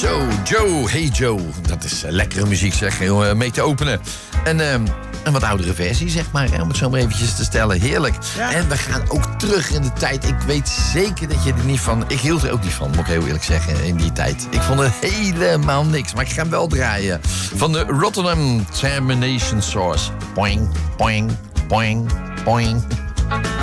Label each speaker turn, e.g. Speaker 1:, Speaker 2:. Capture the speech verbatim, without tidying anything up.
Speaker 1: Zo, Joe, hey Joe. Dat is uh, lekkere muziek, zeg, uh, mee te openen. En uh, een wat oudere versie, zeg maar, hè, om het zo maar eventjes te stellen. Heerlijk. Ja. En we gaan ook terug in de tijd. Ik weet zeker dat je er niet van... Ik hield er ook niet van, moet ik heel eerlijk zeggen, in die tijd. Ik vond het helemaal niks, maar ik ga hem wel draaien. Van de Rotterdam Termination Source. Boing, boing, boing, boing.